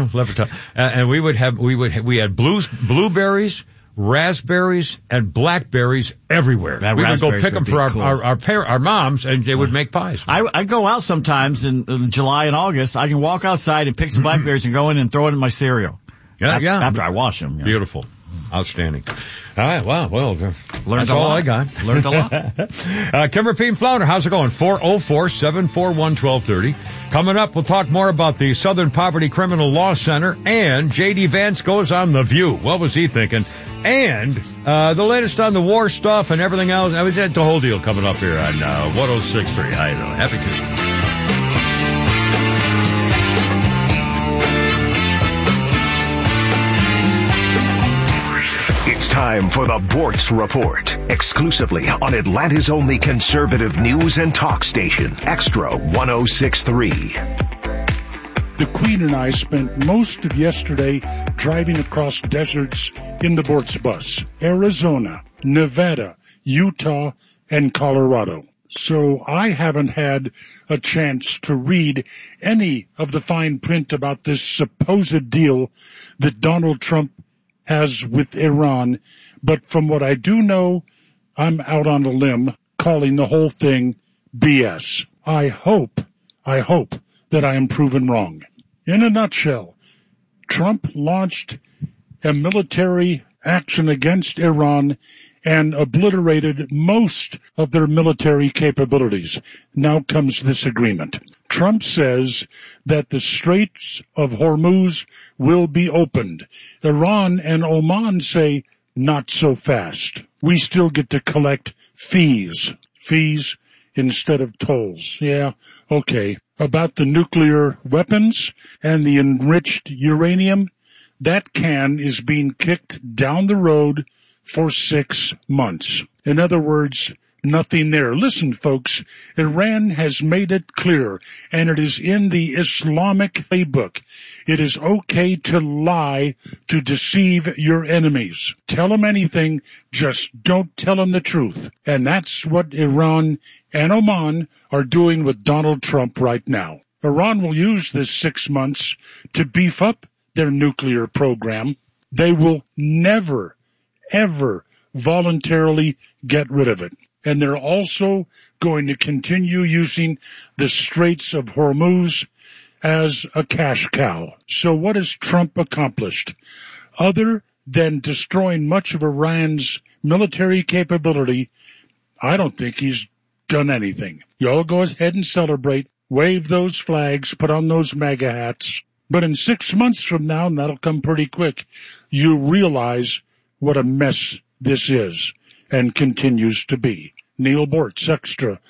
Levittown. And we had blueberries, raspberries, and blackberries everywhere. We would go pick them for our moms, and they would make pies. I go out sometimes in July and August. I can walk outside and pick some blackberries and go in and throw it in my cereal. After I wash them. Beautiful. Outstanding. All right, well, that's all I got. Learned a lot. Kimber Peen Flounder, how's it going? 404-741-1230. Coming up, we'll talk more about the Southern Poverty Criminal Law Center, and J.D. Vance goes on The View. What was he thinking? And the latest on the war stuff and everything else. I mean, that's the whole deal coming up here on 106.3. I know. Happy Tuesday. It's time for the Bortz Report, exclusively on Atlanta's only conservative news and talk station, Extra 106.3. The Queen and I spent most of yesterday driving across deserts in the Bortz bus, Arizona, Nevada, Utah, and Colorado. So I haven't had a chance to read any of the fine print about this supposed deal that Donald Trump has with Iran, but from what I do know, I'm out on a limb calling the whole thing BS. I hope that I am proven wrong. In a nutshell, Trump launched a military action against Iran and obliterated most of their military capabilities. Now comes this agreement. Trump says that the Straits of Hormuz will be opened. Iran and Oman say not so fast. We still get to collect fees instead of tolls. Yeah, okay. About the nuclear weapons and the enriched uranium, that can is being kicked down the road for 6 months. In other words, nothing there. Listen, folks, Iran has made it clear, and it is in the Islamic playbook. It is okay to lie, to deceive your enemies. Tell them anything, just don't tell them the truth. And that's what Iran and Oman are doing with Donald Trump right now. Iran will use this 6 months to beef up their nuclear program. They will never, ever voluntarily get rid of it. And they're also going to continue using the Straits of Hormuz as a cash cow. So what has Trump accomplished? Other than destroying much of Iran's military capability, I don't think he's done anything. You all go ahead and celebrate, wave those flags, put on those MAGA hats. But in 6 months from now, and that'll come pretty quick, you realize what a mess this is and continues to be. Neil Bortz, Extra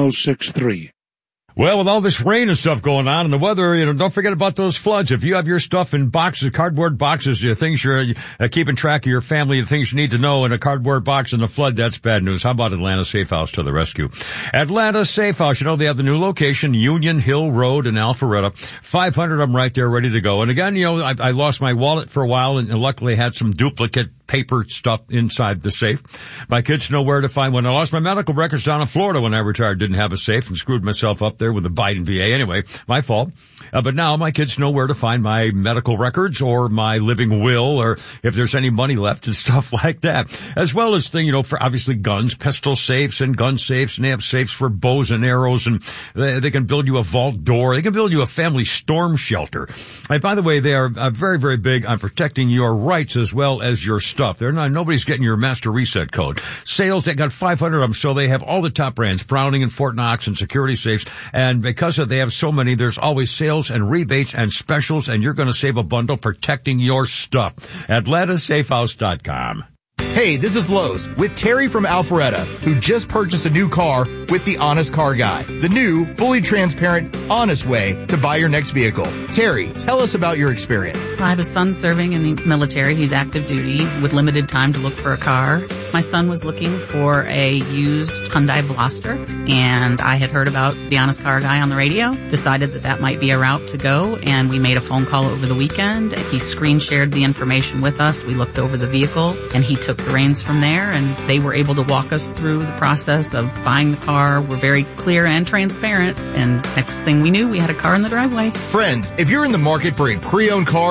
106.3. Well, with all this rain and stuff going on and the weather, don't forget about those floods. If you have your stuff in boxes, cardboard boxes, things you're keeping track of your family, the things you need to know in a cardboard box in a flood, that's bad news. How about Atlanta Safe House to the rescue? Atlanta Safe House, they have the new location, Union Hill Road in Alpharetta. 500 of them right there ready to go. And again, I lost my wallet for a while and luckily had some duplicate paper stuff inside the safe. My kids know where to find one. I lost my medical records down in Florida when I retired, didn't have a safe and screwed myself up there with the Biden VA. Anyway, my fault. But now my kids know where to find my medical records or my living will or if there's any money left and stuff like that. As well as for obviously guns, pistol safes and gun safes, and they have safes for bows and arrows, and they can build you a vault door. They can build you a family storm shelter. And by the way, they are very, very big on protecting your rights as well as your stuff. Nobody's getting your master reset code. Sales, they got 500 of them, so they have all the top brands, Browning and Fort Knox and security safes. And because they have so many, there's always sales and rebates and specials, and you're going to save a bundle protecting your stuff. AtlantaSafeHouse.com. Hey, this is Lowe's with Terry from Alpharetta, who just purchased a new car with the Honest Car Guy, the new, fully transparent, honest way to buy your next vehicle. Terry, tell us about your experience. I have a son serving in the military. He's active duty with limited time to look for a car. My son was looking for a used Hyundai Veloster, and I had heard about the Honest Car Guy on the radio, decided that might be a route to go, and we made a phone call over the weekend. He screen shared the information with us. We looked over the vehicle, and he took the reins from there, and they were able to walk us through the process of buying the car. We're very clear and transparent, and next thing we knew, we had a car in the driveway. Friends, if you're in the market for a pre-owned car,